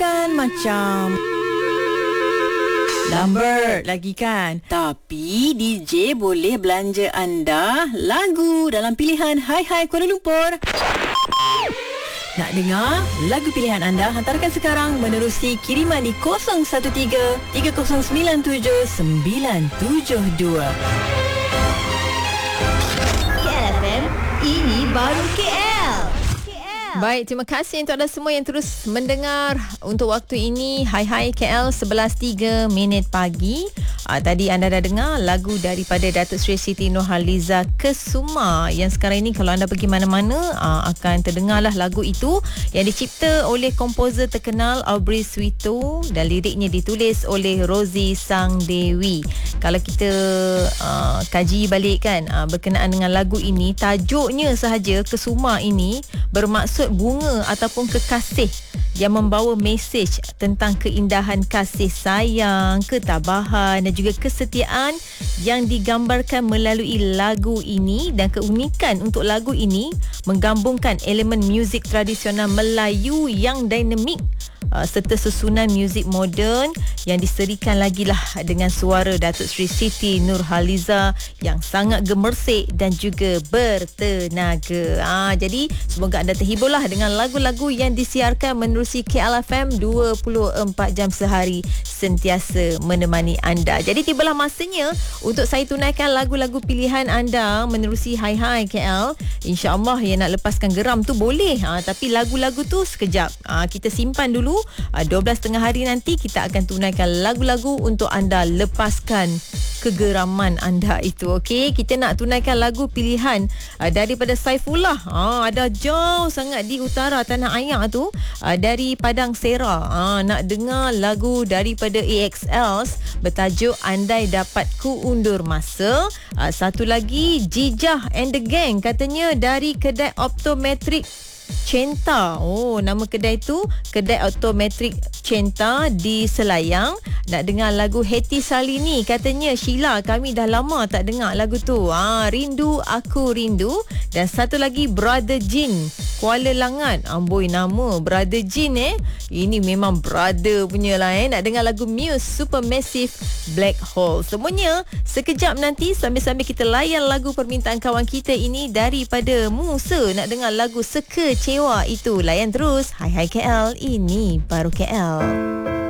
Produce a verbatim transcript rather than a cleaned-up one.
kan macam Lambert lagi kan. Tapi D J boleh belanja anda lagu dalam pilihan Hai Hai Kuala Lumpur. Nak dengar lagu pilihan anda? Hantarkan sekarang menerusi kiriman di kosong satu tiga tiga kosong sembilan tujuh sembilan tujuh dua. K L F M, ini baru K L. Baik, terima kasih untuk anda semua yang terus mendengar untuk waktu ini. Hai Hai K L, sebelas tiga minit pagi. Uh, tadi anda dah dengar lagu daripada Datuk Seri Siti Nurhaliza Kesuma, yang sekarang ini kalau anda pergi mana-mana uh, akan terdengarlah lagu itu, yang dicipta oleh komposer terkenal Aubrey Suito dan liriknya ditulis oleh Rosie Sang Dewi. Kalau kita uh, kaji balik kan uh, berkenaan dengan lagu ini, tajuknya sahaja Kesuma ini bermaksud bunga ataupun kekasih yang membawa mesej tentang keindahan kasih sayang, ketabahan dan juga kesetiaan yang digambarkan melalui lagu ini. Dan keunikan untuk lagu ini menggabungkan elemen muzik tradisional Melayu yang dinamik uh, serta susunan muzik moden yang diserikan lagi lah dengan suara Datuk Seri Siti Nurhaliza yang sangat gemersik dan juga bertenaga. Ah, jadi semoga anda terhiburlah dengan lagu-lagu yang disiarkan menerusi K L F M dua puluh empat jam sehari, sentiasa menemani anda. Jadi tibalah masanya untuk saya tunaikan lagu-lagu pilihan anda menerusi Hai Hai K L. InsyaAllah yang nak lepaskan geram tu boleh, ha, tapi lagu-lagu tu sekejap, ha, kita simpan dulu. ha, dua belas tengah hari nanti kita akan tunaikan lagu-lagu untuk anda lepaskan kegeraman anda itu. Okey, kita nak tunaikan lagu pilihan uh, daripada Saifullah. Ah, ada jauh sangat di utara tanah air tu, uh, dari Padang Sera. Ah, nak dengar lagu daripada A X Ls bertajuk Andai Dapat Ku Undur Masa. Uh, satu lagi Jijah and the Gang, katanya dari kedai optometrik Centa. Oh, nama kedai tu Kedai Optometrik Centa di Selayang. Nak dengar lagu Heti Salini, katanya Sheila, kami dah lama tak dengar lagu tu. Ah, Rindu Aku Rindu. Dan satu lagi Brother Jin, Kuala Langat. Amboi, nama Brother Jin eh. Ini memang brother punya lah eh. Nak dengar lagu Muse Supermassive Black Hole. Semuanya sekejap nanti, sambil-sambil kita layan lagu permintaan kawan kita ini daripada Musa. Nak dengar lagu Sekecewa itu. Layan terus Hai Hai K L, ini baru K L.